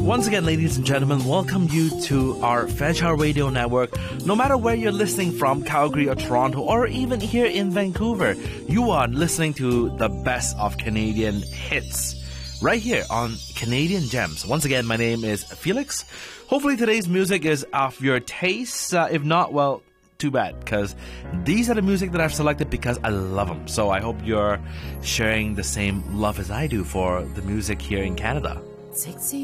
Once again, ladies and gentlemen, welcome you to our Fairchild Radio Network. No matter where you're listening from, Calgary or Toronto, or even here in Vancouver, you are listening to the best of Canadian hits right here on Canadian Gems. Once again, my name is Felix. Hopefully today's music is of your taste. If not, well, too bad, because these are the music that I've selected because I love them. So I hope you're sharing the same love as I do for the music here in Canada. Sexy